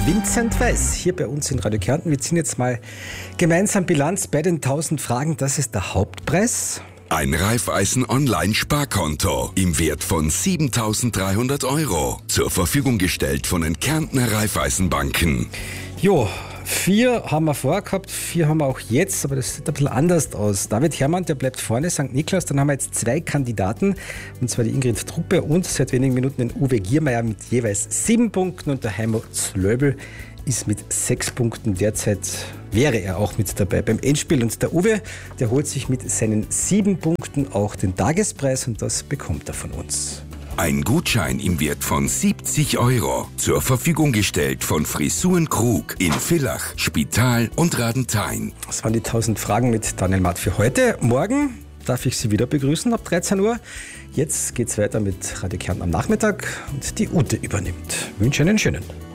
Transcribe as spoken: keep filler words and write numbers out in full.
Vincent Weiss hier bei uns in Radio Kärnten. Wir ziehen jetzt mal gemeinsam Bilanz bei den tausend Fragen. Das ist der Hauptpreis. Ein Raiffeisen-Online-Sparkonto im Wert von siebentausenddreihundert Euro. Zur Verfügung gestellt von den Kärntner Raiffeisenbanken. Jo, vier haben wir vorher gehabt, vier haben wir auch jetzt, aber das sieht ein bisschen anders aus. David Herrmann, der bleibt vorne, Sankt Niklas. Dann haben wir jetzt zwei Kandidaten, und zwar die Ingrid Truppe und seit wenigen Minuten den Uwe Giermeier mit jeweils sieben Punkten. Und der Heimo Zlöbel ist mit sechs Punkten derzeit, wäre er auch mit dabei beim Endspiel. Und der Uwe, der holt sich mit seinen sieben Punkten auch den Tagespreis, und das bekommt er von uns. Ein Gutschein im Wert von siebzig Euro. Zur Verfügung gestellt von Frisuren Krug in Villach, Spital und Radenthein. Das waren die tausend Fragen mit Daniel Matt für heute. Morgen darf ich Sie wieder begrüßen ab dreizehn Uhr. Jetzt geht's weiter mit Radio Kärnten am Nachmittag und die Ute übernimmt. Ich wünsche einen schönen.